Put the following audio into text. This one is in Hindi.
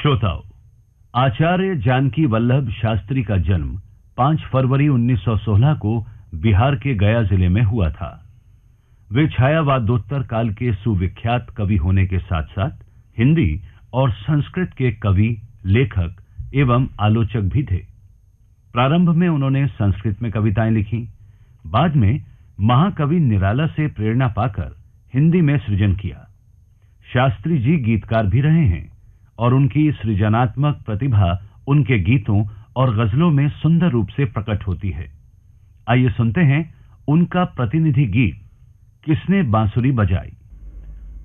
श्रोताओं, आचार्य जानकी वल्लभ शास्त्री का जन्म 5 फरवरी 1916 को बिहार के गया जिले में हुआ था। वे छायावादोत्तर काल के सुविख्यात कवि होने के साथ साथ हिंदी और संस्कृत के कवि, लेखक एवं आलोचक भी थे। प्रारंभ में उन्होंने संस्कृत में कविताएं लिखी। बाद में महाकवि निराला से प्रेरणा पाकर हिंदी में सृजन किया। शास्त्री जी गीतकार भी रहे हैं और उनकी सृजनात्मक प्रतिभा उनके गीतों और गजलों में सुंदर रूप से प्रकट होती है। आइए सुनते हैं उनका प्रतिनिधि गीत किसने बांसुरी बजाई।